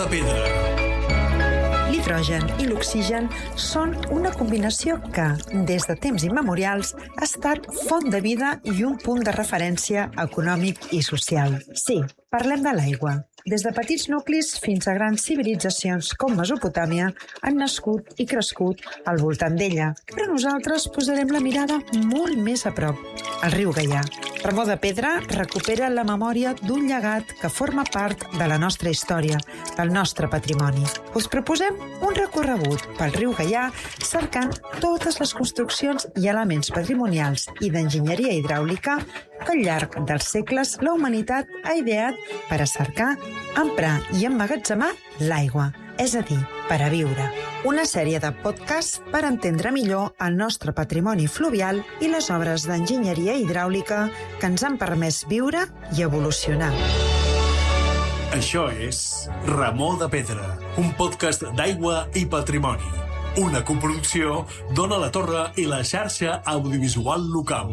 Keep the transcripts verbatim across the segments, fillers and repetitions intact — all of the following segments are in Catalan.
de pedra. L'hidrogen i l'oxigen són una combinació que, des de temps immemorials, ha estat font de vida i un punt de referència econòmic i social. Sí, parlem de l'aigua. Des de petits nuclis fins a grans civilitzacions com Mesopotàmia han nascut i crescut al voltant d'ella. Però nosaltres posarem la mirada molt més a prop, al riu Gaià. Ramó de Pedra recupera la memòria d'un llegat que forma part de la nostra història, del nostre patrimoni. Us proposem un recorregut pel riu Gaià cercant totes les construccions i elements patrimonials i d'enginyeria hidràulica que al llarg dels segles la humanitat ha ideat per a cercar, emprar i emmagatzemar l'aigua, és a dir, per a viure. Una sèrie de podcasts per entendre millor el nostre patrimoni fluvial i les obres d'enginyeria hidràulica que ens han permès viure i evolucionar. Això és Ramó de Pedra, un podcast d'aigua i patrimoni. Una coproducció d'Ona la Torre i la xarxa audiovisual local.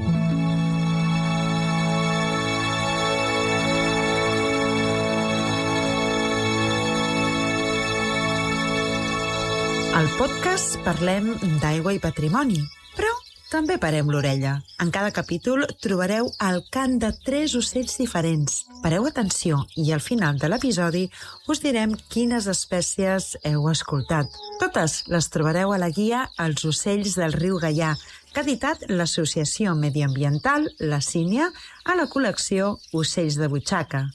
Al podcast parlem d'aigua i patrimoni, però també parem l'orella. En cada capítol trobareu el cant de tres ocells diferents. Pareu atenció i al final de l'episodi us direm quines espècies heu escoltat. Totes les trobareu a la guia Els ocells del riu Gaià, que ha editat l'Associació Mediambiental La Sínia a la col·lecció Ocells de Butxaca.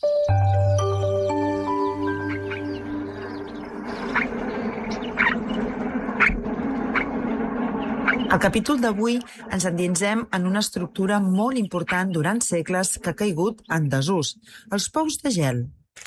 Al capítol d'avui ens endinsem en una estructura molt important durant segles que ha caigut en desús, els pous de gel.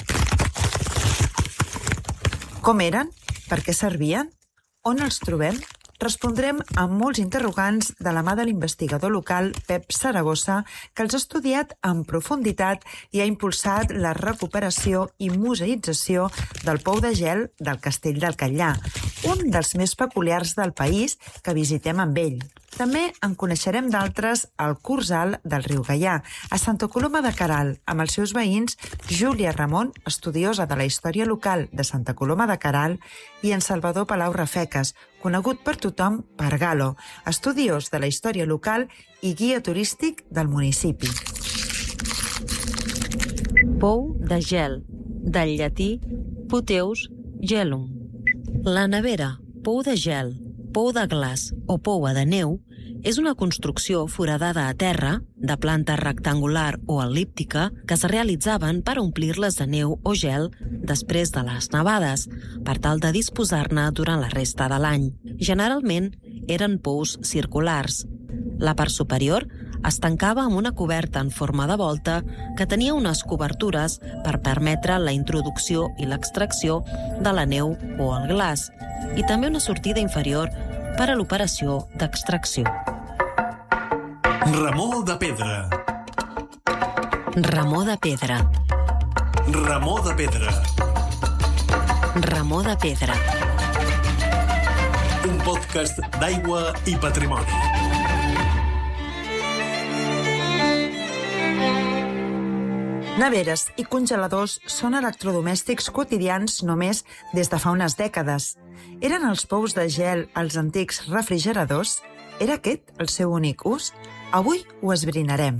Com eren? Per què servien? On els trobem? Respondrem a molts interrogants de la mà de l'investigador local Pep Saragossa, que els ha estudiat en profunditat i ha impulsat la recuperació i museïtzació del pou de gel del Castell del Catllar, un dels més peculiars del país que visitem amb ell. També en coneixerem d'altres al curs alt del riu Gaià, a Santa Coloma de Queralt, amb els seus veïns Júlia Ramon, estudiosa de la història local de Santa Coloma de Queralt, i en Salvador Palau Rafecas, conegut per tothom per Galo, estudiós de la història local i guia turístic del municipi. Pou de gel, del llatí puteus gelum. La nevera, pou de gel, pou de glaç o poua de neu és una construcció foradada a terra, de planta rectangular o el·líptica, que es realitzaven per omplir-les de neu o gel després de les nevades, per tal de disposar-ne durant la resta de l'any. Generalment eren pous circulars. La part superior es tancava amb una coberta en forma de volta que tenia unes cobertures per permetre la introducció i l'extracció de la neu o el glaç, i també una sortida inferior per a l'operació d'extracció. Ramó de Pedra. Ramó de Pedra. Ramó de Pedra. Ramó de Pedra. Un podcast d'aigua i patrimoni. Neveres i congeladors són electrodomèstics quotidians només des de fa unes dècades. Eren els pous de gel els antics refrigeradors? Era aquest el seu únic ús? Avui ho esbrinarem.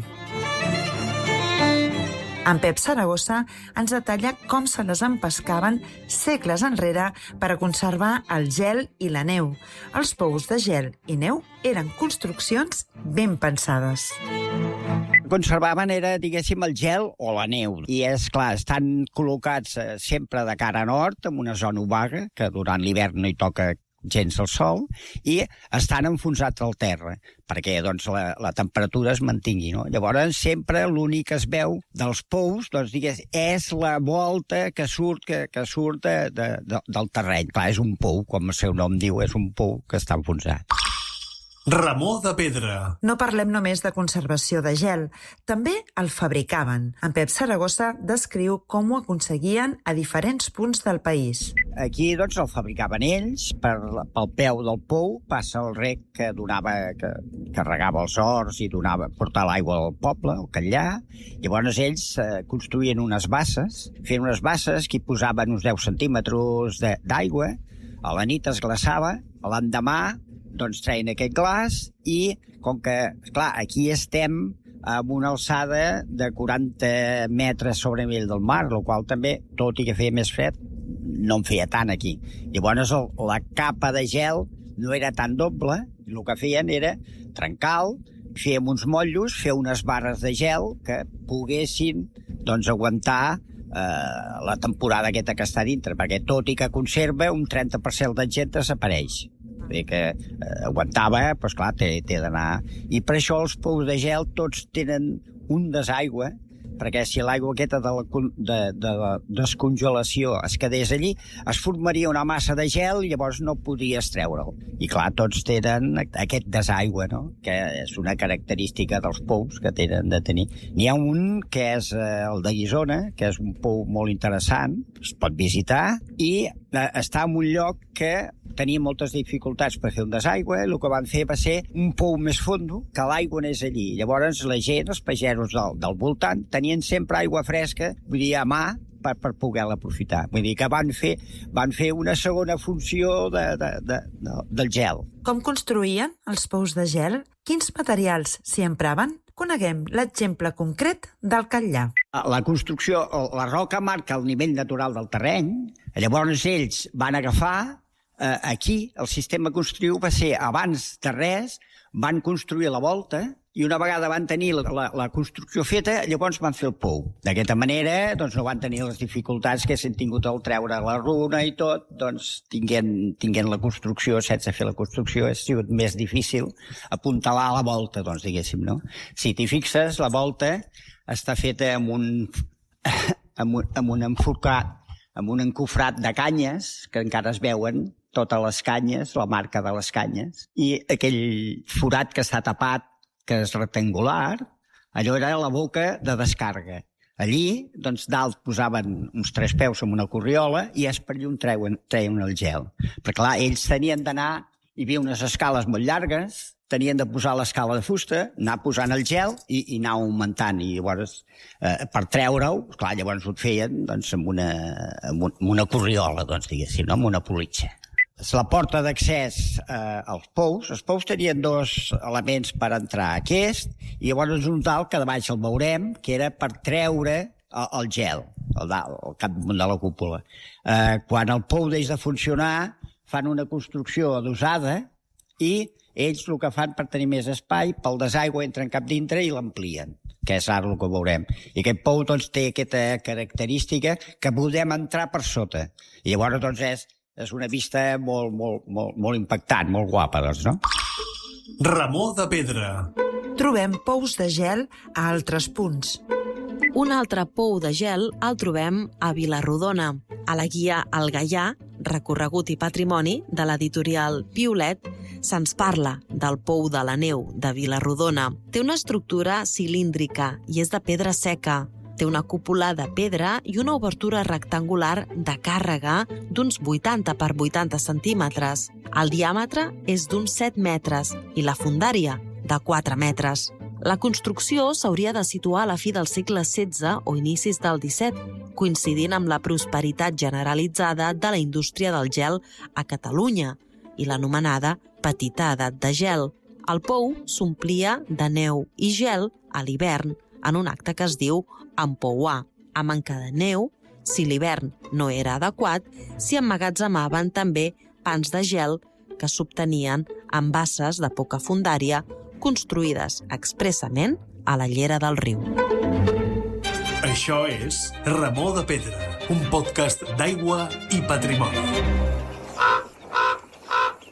En Pep Saragossa ens detalla com se les empescaven segles enrere per a conservar el gel i la neu. Els pous de gel i neu eren construccions ben pensades. Conservaven era, diguéssim, el gel o la neu. I, és clar, estan col·locats eh, sempre de cara a nord, en una zona obaga, que durant l'hivern no hi toca gens el sol, i estan enfonsats al terra, perquè doncs, la, la temperatura es mantingui. No? Llavors, sempre l'únic que es veu dels pous, doncs, digués, és la volta que surt, que, que surt de, de, de, del terreny. Clar, és un pou, com el seu nom diu, és un pou que està enfonsat. Ramó de Pedra. No parlem només de conservació de gel, també el fabricaven. En Pep Saragossa descriu com ho aconseguien a diferents punts del país. Aquí, doncs, el fabricaven ells, per, pel peu del pou passa el rec que donava, que, que regava els horts i donava, portar l'aigua al poble, al Catllà. Llavors ells eh, construïen unes basses, feien unes basses que hi posaven uns deu centímetres d'aigua, a la nit es glaçava, l'endemà doncs treien aquest glaç i, com que, clar, aquí estem amb una alçada de quaranta metres sobre nivell del mar, el qual també, tot i que feia més fred, no en feia tant aquí. Llavors el, la capa de gel no era tan doble, el que feien era trencar-lo, fèiem uns motllos, fer unes barres de gel que poguessin doncs, aguantar eh, la temporada aquesta que està dintre, perquè tot i que conserva, un trenta per cent del gel desapareix. Vull dir que eh, aguantava, doncs clar, té, té d'anar... I per això els pous de gel tots tenen un desaigua, perquè si l'aigua aquesta de la, de, de la descongelació es quedés allí, es formaria una massa de gel i llavors no podies treure'l. I clar, tots tenen aquest desaigua, no? Que és una característica dels pous que tenen de tenir. N'hi ha un que és eh, el de Guissona, que és un pou molt interessant, es pot visitar, i eh, està en un lloc que tenia moltes dificultats per fer un desaigua, el que van fer va ser un pou més fondo, que l'aigua anés allí. Llavors la gent, els pagesos del, del voltant, tenien sempre aigua fresca, vull dir, a mà, per, per poder-la aprofitar. Vull dir que van fer, van fer una segona funció de, de, de, de, del gel. Com construïen els pous de gel? Quins materials s'hi empraven? Coneguem l'exemple concret del Catllà. La construcció, la roca marca el nivell natural del terreny, llavors ells van agafar Uh, aquí el sistema constructiu va ser, abans de res, van construir la volta i una vegada van tenir la, la, la construcció feta, llavors van fer el pou. D'aquesta manera doncs, no van tenir les dificultats que s'han tingut al treure la runa i tot, doncs tinguent, tinguent la construcció, sense fer la construcció, ha sigut més difícil apuntalar la volta, doncs, diguéssim, no? Si t'hi fixes, la volta està feta amb un, amb un, amb un enforcat, amb un encofrat de canyes, que encara es veuen, totes les canyes, la marca de les canyes, i aquell forat que està tapat, que és rectangular, allò era la boca de descàrrega. Allí, doncs, dalt posaven uns tres peus amb una corriola i és per allà on treuen, treuen el gel. Però, clar, ells tenien d'anar, hi havia unes escales molt llargues, tenien de posar l'escala de fusta, anar posant el gel i, i anar augmentant. I llavors, eh, per treure-ho, clar, llavors ho feien doncs, amb, una, amb, un, amb una corriola, doncs, diguéssim, no? Amb una politxa. La porta d'accés eh, als pous, els pous tenien dos elements per entrar, aquest, i llavors un tal que de baix el veurem, que era per treure el, el gel, el, el cap de la cúpula. Eh, quan el pou deix de funcionar, fan una construcció adossada i ells el que fan per tenir més espai, pel desaigua entren cap dintre i l'amplien, que és ara el que veurem. I aquest pou doncs, té aquesta característica que podem entrar per sota. I llavors doncs, és és una vista molt, molt, molt, molt impactant, molt guapa, doncs, no? Ramó de Pedra. Trobem pous de gel a altres punts. Un altre pou de gel el trobem a Vila-rodona. A la guia El Gaià, recorregut i patrimoni de l'editorial Piolet, se'ns parla del pou de la neu de Vila-rodona. Té una estructura cilíndrica i és de pedra seca. Té una cúpula de pedra i una obertura rectangular de càrrega d'uns vuitanta per vuitanta centímetres. El diàmetre és d'uns set metres i la fondària de quatre metres. La construcció s'hauria de situar a la fi del segle setze o inicis del disset, coincidint amb la prosperitat generalitzada de la indústria del gel a Catalunya i l'anomenada petita edat de gel. El pou s'omplia de neu i gel a l'hivern, en un acte que es diu empouar. A manca de neu, si l'hivern no era adequat, s'hi emmagatzemaven també pans de gel que s'obtenien en basses de poca fondària construïdes expressament a la llera del riu. Això és Ramó de Pedra, un podcast d'aigua i patrimoni.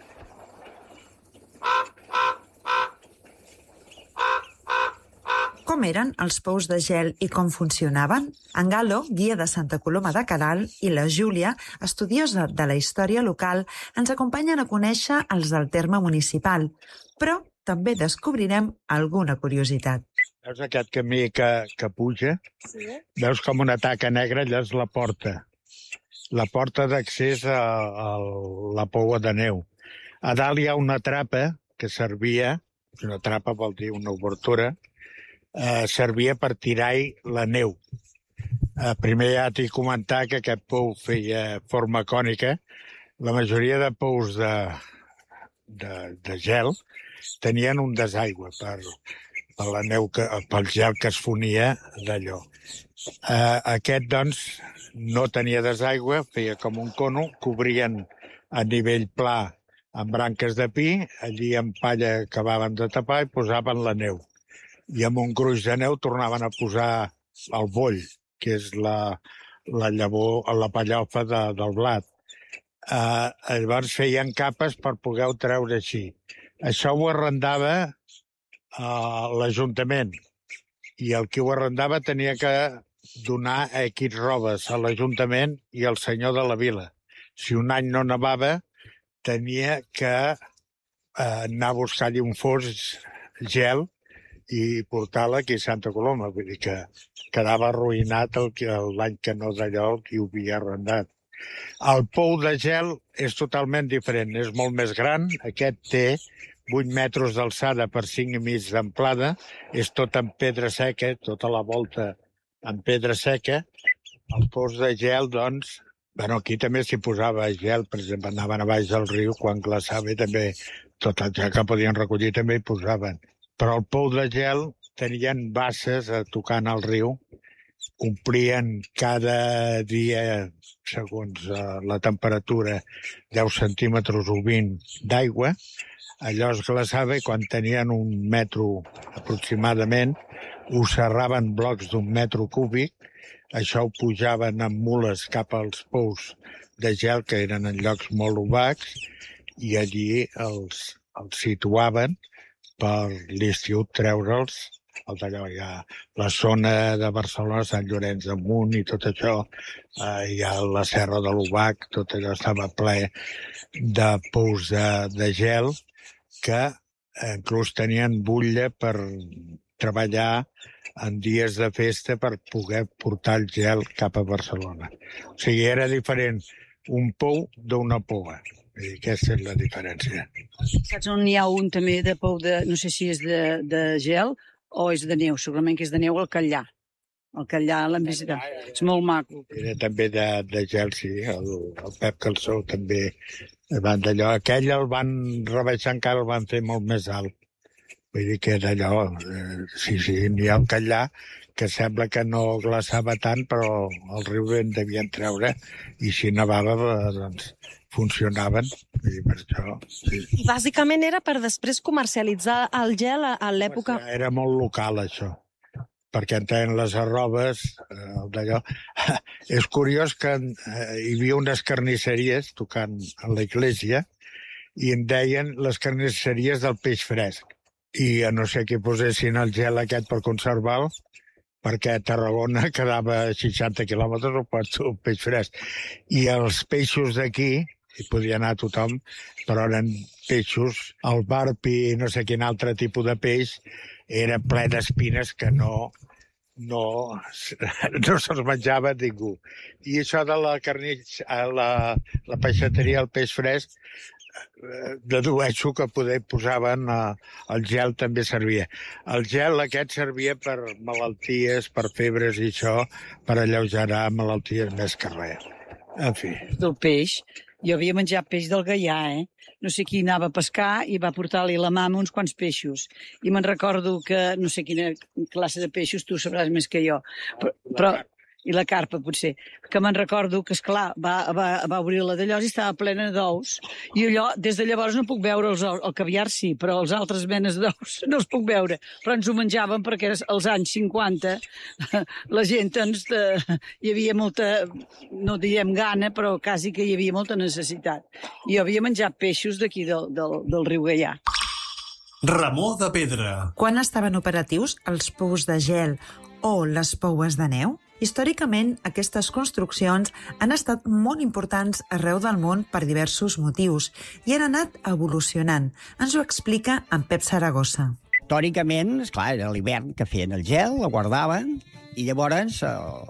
Com Com eren els pous de gel i com funcionaven? En Galo, guia de Santa Coloma de Queralt, i la Júlia, estudiosa de la història local, ens acompanyen a conèixer els del terme municipal, però també descobrirem alguna curiositat. Veus aquest camí que, que puja? Sí. Veus com una taca negra, allò és la porta. La porta d'accés a, a la poua de neu. A dalt hi ha una trapa que servia, una trapa vol dir una obertura, eh, servia per tirar-hi la neu. Eh, primer ja t'he comentat que aquest pou feia forma cònica. La majoria de pous de, de, de gel tenien un desaigüe per, per la neu, que, pel gel que es fonia d'allò. Eh, aquest, doncs, no tenia desaigüe, feia com un cono, cobrien a nivell pla amb branques de pi, allí amb palla acabaven de tapar i posaven la neu. I amb un gruix de neu tornaven a posar el boll, que és la, la llavor, la pallofa de, del blat. Eh, llavors feien capes per poder-ho treure així. Això ho arrendava eh, l'Ajuntament, i el qui ho arrendava tenia que donar equis robes a l'Ajuntament i al senyor de la vila. Si un any no nevava, tenia que eh, anar a buscar-hi un fos gel i portar-la aquí a Santa Coloma. Vull dir que quedava arruïnat l'any que no d'allò el qui ho havia arrendat. El pou de gel és totalment diferent, és molt més gran. Aquest té vuit metres d'alçada per cinc i mig d'amplada, és tot en pedra seca, tota la volta en pedra seca. El pou de gel, doncs, bueno, aquí també s'hi posava gel, per exemple, anaven a baix del riu, quan glaçava, i també tot el gel que podien recollir també hi posaven. Però el pou de gel tenien basses a tocant al riu, omplien cada dia, segons uh, la temperatura, deu centímetres o vint d'aigua. Allò es glaçava i quan tenien un metro aproximadament ho serraven blocs d'un metro cúbic. Això ho pujaven amb mules cap als pous de gel, que eren en llocs molt obacs, i allí els, els situaven per l'estiu treure'ls. El d'allò, hi ha la zona de Barcelona, Sant Llorenç de Munt i tot això, eh, hi ha la Serra de l'Obac, tot allò estava ple de pous de, de gel que inclús tenien butlla per treballar en dies de festa per poder portar el gel cap a Barcelona. O sigui, era diferent un pou d'una poua. I aquesta és la diferència. Saps on hi ha un també de pou de, no sé si és de, de gel o és de neu? Segurament que és de neu al Catllà. El Catllà l'hem visitat. És molt maco. Era també de, de gel, sí. El, el Pep Calçó també van d'allò. Aquell el van rebaixar encara, el van fer molt més alt. Vull dir que d'allò, eh, sí, sí, n'hi ha el Catllà, que sembla que no glaçava tant, però el riu en devien treure, i si nevava, doncs, funcionaven. I per això, sí. I bàsicament era per després comercialitzar el gel a l'època... Era molt local, això, perquè en tenen les arrobes, eh, d'allò. És curiós que eh, hi havia unes carnisseries tocant a l'església i en deien les carnisseries del peix fresc. I a no ser que posessin el gel aquest per conservar-lo, perquè a Tarragona quedava a seixanta quilòmetres o pot ser un peix fresc. I els peixos d'aquí, hi podia anar tothom, però eren peixos, el barb i no sé quin altre tipus de peix, era ple d'espines que no, no, no se'ls menjava ningú. I això de la carnissa, la, la peixateria, el peix fresc, dedueixo que poder posaven uh, el gel també servia. El gel aquest servia per malalties, per febres i això, per alleugerar malalties més que res. En fi. Del peix. Jo havia menjat peix del Gaià, eh? No sé qui anava a pescar i va portar-li la mà amb uns quants peixos. I me'n recordo que, no sé quina classe de peixos, tu sabràs més que jo, però... però i la carpa, potser, que me'n recordo que, esclar, va, va, va obrir-la d'allò i estava plena d'ous. I allò, des de llavors no puc veure els, el caviar, sí, però els altres menes d'ous no els puc veure. Però ens ho menjàvem perquè als anys cinquanta la gent, doncs, de, hi havia molta, no diem gana, però quasi que hi havia molta necessitat. I jo havia menjat peixos d'aquí del, del, del riu Gaià. Ramó de Pedra. Quan estaven operatius els pous de gel o les poues de neu? Històricament, aquestes construccions han estat molt importants arreu del món per diversos motius i han anat evolucionant. Ens ho explica en Pep Saragossa. Històricament, esclar, era l'hivern que feien el gel, la guardaven, i llavors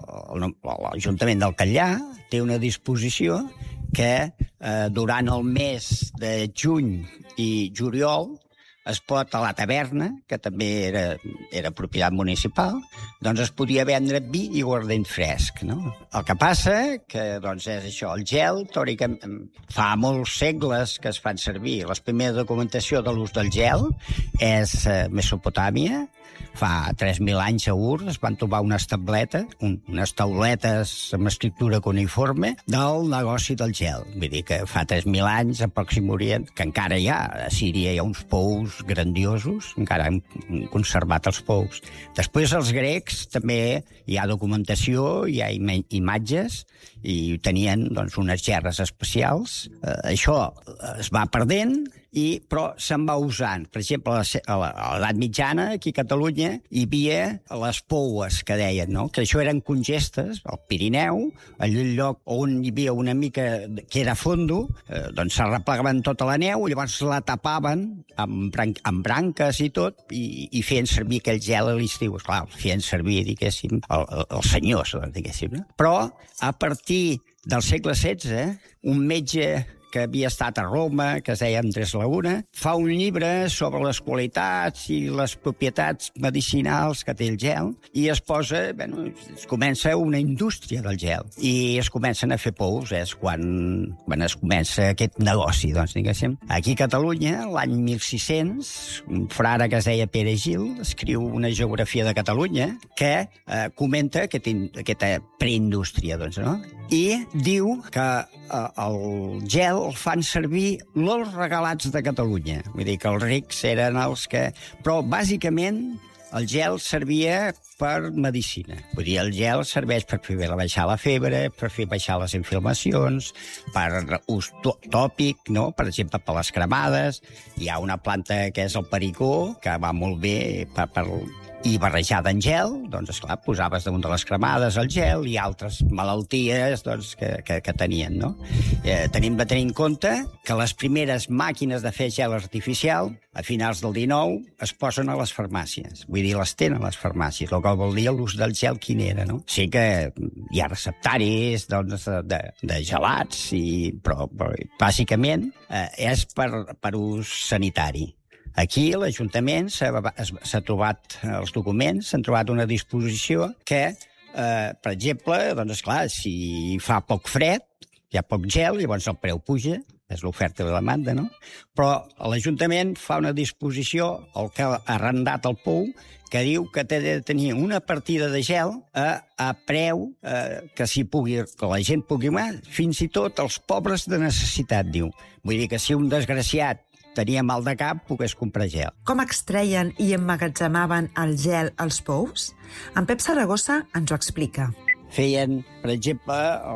l'Ajuntament del Catllar té una disposició que eh, durant el mes de juny i juliol es pot, a la taverna, que també era, era propietat municipal, doncs es podia vendre vi i guardent fresc, no? El que passa que, doncs, és això, el gel, teòricament, fa molts segles que es fan servir. La primera documentació de l'ús del gel és eh, Mesopotàmia. Fa tres mil anys a Ur es van trobar unes tabletes, un, unes tauletes amb escriptura cuneiforme del negoci del gel. Vull dir que fa tres mil anys a Pròxim Orient, que encara hi ha, a Síria hi ha uns pous grandiosos, encara han conservat els pous. Després els grecs també hi ha documentació, hi ha im imatges, i tenien doncs, unes gerres especials. Eh, això es va perdent, i, però se'n va usant. Per exemple, a l'edat mitjana, aquí a Catalunya, hi havia les poues, que deien, no? Que això eren congestes, al Pirineu, al lloc on hi havia una mica que era fondo, eh, doncs s'arreplegaven tota la neu, llavors la tapaven amb, bran amb branques i tot, i, i feien servir aquell gel a l'estiu. Esclar, feien servir, diguéssim, el, el, els senyors, diguéssim. No? Però, a partir del segle setze, un metge que havia estat a Roma, que es deia Andrés Laguna, fa un llibre sobre les qualitats i les propietats medicinals que té el gel, i es posa, bueno, es comença una indústria del gel, i es comencen a fer pous, és quan, quan es comença aquest negoci, doncs, diguéssim. Aquí a Catalunya, l'any mil sis-cents, un frare que es deia Pere Gil escriu una geografia de Catalunya que eh, comenta aquest, aquesta preindústria, doncs, no? I diu que eh, el gel el fan servir els regalats de Catalunya. Vull dir que els rics eren els que... Però, bàsicament, el gel servia per medicina. Vull dir, el gel serveix per fer baixar la febre, per fer baixar les inflamacions, per ús tòpic, no? Per exemple, per les cremades. Hi ha una planta que és el pericó, que va molt bé per... per i barrejada en gel, doncs, esclar, posaves damunt de les cremades el gel i altres malalties doncs, que, que, que tenien, no? Eh, tenim de tenir en compte que les primeres màquines de fer gel artificial, a finals del dinou, es posen a les farmàcies. Vull dir, les tenen les farmàcies, el que vol dir l'ús del gel quin era, no? Sí que hi ha receptaris doncs, de, de gelats, i, però, però bàsicament eh, és per, per ús sanitari. Aquí l'Ajuntament s'ha trobat, els documents, s'han trobat una disposició que, eh, per exemple, doncs, esclar, si fa poc fred, hi ha poc gel, llavors el preu puja, és l'oferta i la demanda, no? Però l'Ajuntament fa una disposició, el que ha arrendat el pou, que diu que té de tenir una partida de gel a, a preu eh, que, si pugui, que la gent pugui, fins i tot els pobres de necessitat, diu. Vull dir que si un desgraciat tenia mal de cap, pogués comprar gel. Com extreien i emmagatzemaven el gel als pous? En Pep Saragossa ens ho explica. Feien, per exemple,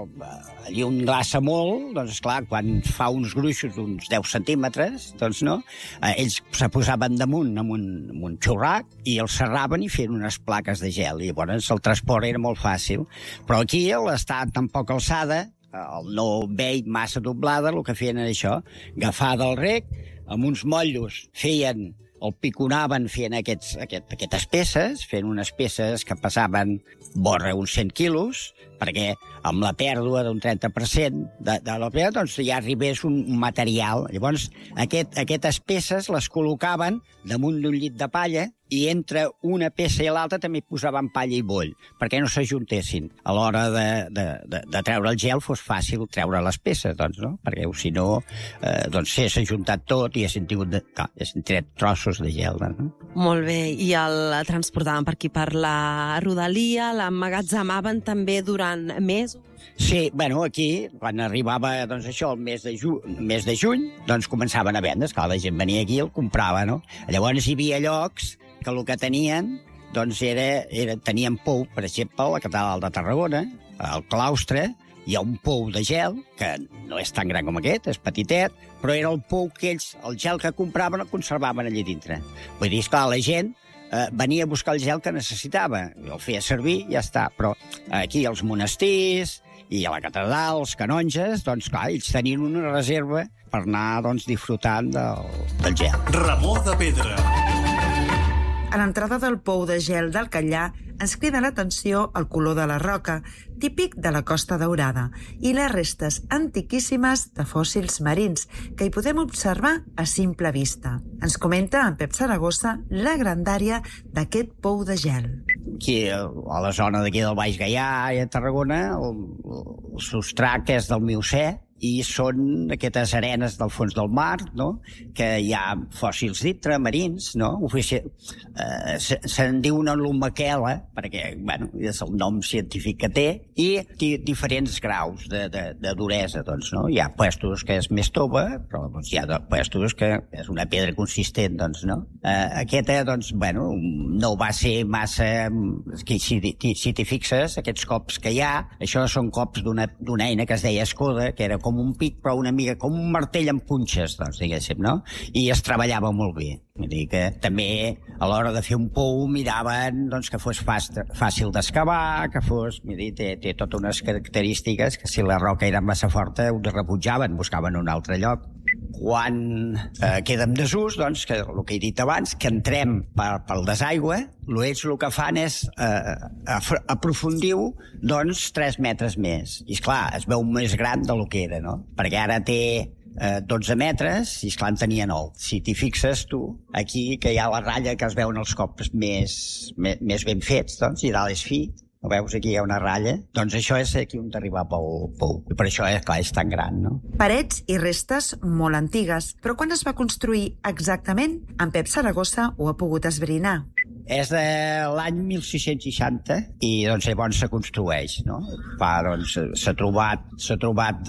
allí un glaça molt, doncs, esclar, quan fa uns gruixos d'uns deu centímetres, doncs, no? Ells se posaven damunt amb un, amb un xurrac i el serraven i feien unes plaques de gel. I llavors el transport era molt fàcil. Però aquí, a l'estat tan poc alçada, el no vell massa doblada, el que feien era això, agafar del rec, amb uns motllos feien, el piconaven fent aquests, aquest, aquestes peces, fent unes peces que pesaven vora uns cent quilos, perquè amb la pèrdua d'un trenta per cent de, de la pèrdua, doncs ja arribés un material. Llavors, aquest, aquestes peces les col·locaven damunt d'un llit de palla i entre una peça i l'altra també posaven palla i boll, perquè no s'ajuntessin. A l'hora de, de, de, de treure el gel fos fàcil treure les peces, doncs, no? Perquè si no, eh, doncs s'ha ajuntat tot i s'han tingut de, clar, tret trossos de gel. No? Molt bé, i el transportaven per aquí per la rodalia, l'emmagatzemaven també durant mesos? Sí, bueno, aquí, quan arribava, doncs, això, el mes de, ju mes de juny, doncs començaven a vendre, esclar, la gent venia aquí i el comprava, no? Llavors hi havia llocs que el que tenien, doncs, era, era, tenien pou, per exemple, a la catedral de Tarragona, al claustre, hi ha un pou de gel, que no és tan gran com aquest, és petitet, però era el pou que ells, el gel que compraven, el conservaven allà dintre. Vull dir, esclar, la gent eh, venia a buscar el gel que necessitava, el feia servir i ja està. Però aquí als monestirs i a la catedral, els canonges, doncs clar, ells tenien una reserva per anar doncs, disfrutant del, del gel. Ramó de Pedra. A l'entrada del pou de gel del Catllar ens crida l'atenció el color de la roca, típic de la Costa Daurada, i les restes antiquíssimes de fòssils marins que hi podem observar a simple vista. Ens comenta en Pep Saragossa la grandària d'aquest pou de gel. Aquí, a la zona d'aquí del Baix Gaià i a Tarragona, el, el substrat és del Miocè, i són aquestes arenes del fons del mar, no?, que hi ha fòssils dintre, marins, no? Ofici... Eh, se, se'n diu una lumaquela, perquè, bueno, és el nom científic que té, i té diferents graus de, de, de duresa, doncs, no? Hi ha puestos que és més tova, però doncs, hi ha puestos que és una pedra consistent, doncs, no? Eh, aquesta, doncs, bueno, no va ser massa... Si, si, si t'hi fixes, aquests cops que hi ha, això són cops d'una d'una eina que es deia escoda, que era com un pic, però una mica com un martell amb punxes, doncs, diguéssim, no? I es treballava molt bé. Vull dir que també a l'hora de fer un pou miraven doncs, que fos fàcil d'excavar, que fos... Vull dir, té, té totes unes característiques que si la roca era massa forta ho rebutjaven, buscaven un altre lloc. Quan eh, queda en desús, doncs, que el que he dit abans, que entrem per, pel desaigüe, ells el que fan és eh, aprofundir-ho doncs, tres metres més. I, esclar, es veu més gran del que era, no? Perquè ara té eh, dotze metres i, esclar, en tenia nou. Si t'hi fixes tu, aquí que hi ha la ratlla que es veuen els cops més, més, més ben fets, doncs, i dalt és fi. No veus, aquí hi ha una ratlla? Doncs això és aquí on t'arriba pel pou. I per això, és, clar, és tan gran, no? Parets i restes molt antigues. Però quan es va construir exactament? En Pep Saragossa ho ha pogut esbrinar. És de l'any mil sis-cents seixanta i doncs llavors se construeix, no? Fa, doncs, s'ha trobat, s'ha trobat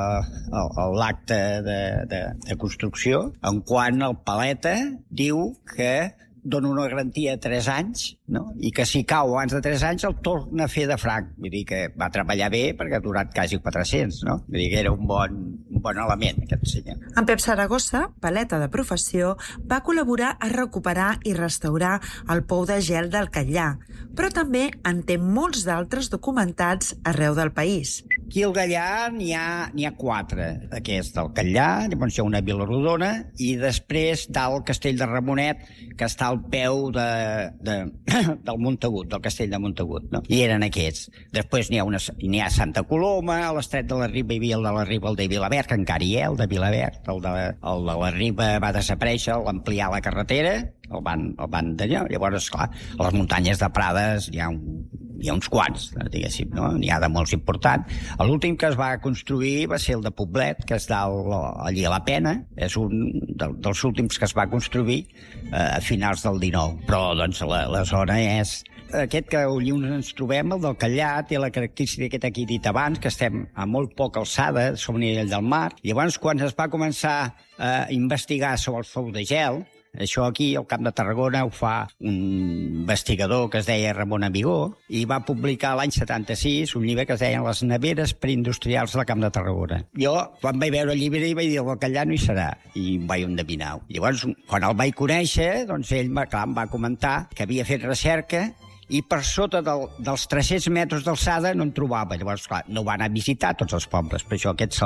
eh, l'acte de, de, de construcció, en quan el paleta diu que dona una garantia de tres anys, no? I que si cau abans de tres anys el torna a fer de franc. Vull dir que va treballar bé perquè ha durat quasi quatre-cents, no? Vull dir que era un bon, un bon element, aquest senyor. En Pep Saragossa, paleta de professió, va col·laborar a recuperar i restaurar el pou de gel del Catllar, però també en té molts d'altres documentats arreu del país. Aquí al Catllar n'hi ha, n'hi ha quatre. Aquest del Catllar, llavors hi ha una Vilarodona, i després dalt el Castell de Ramonet, que està al peu de, de, del Montagut, del Castell de Montagut, no? I eren aquests. Després n'hi ha, una, n'hi ha Santa Coloma, a l'Estret de la Riba hi havia el de la Riba, el de Vilaverd, que encara hi ha, el de Vilaverd. El de, el de la Riba va desaparèixer, l'ampliar la carretera, el van, el van d'allà. Llavors, esclar, a les muntanyes de Prades hi ha un hi ha uns quants, diguéssim, no? N'hi ha de molts importants. L'últim que es va construir va ser el de Poblet, que està allí a la Pena, és un dels últims que es va construir a finals del dinou. Però, doncs, la, la zona és... Aquest que allí ens trobem, el del Catllar, té la característica que t'he dit abans, que estem a molt poca alçada sobre el nivell del mar. Llavors, quan es va començar a investigar sobre el pou de gel, això aquí, al Camp de Tarragona, ho fa un investigador que es deia Ramon Amigó i va publicar l'any setanta-sis un llibre que es deia Les neveres preindustrials del Camp de Tarragona. Jo, quan vaig veure el llibre, vaig dir el Catllar no hi serà, i em vaig endevinar. Llavors, quan el vaig conèixer, doncs ell clar, em va comentar que havia fet recerca i per sota del, dels tres-cents metres d'alçada no en trobava. Llavors, clar, no va anar a visitar tots els pobles, per això aquest